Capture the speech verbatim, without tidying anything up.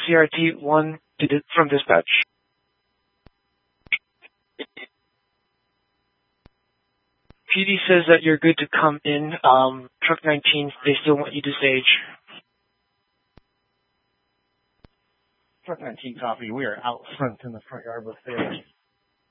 C R T one from dispatch. P D says that you're good to come in. Um, truck nineteen, they still want you to stage. Truck nineteen copy. We are out front in the front yard with stage.